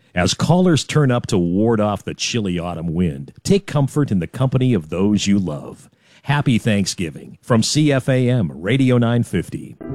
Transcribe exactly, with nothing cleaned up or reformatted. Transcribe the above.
As callers turn up to ward off the chilly autumn wind, take comfort in the company of those you love. Happy Thanksgiving from C F A M Radio nine fifty.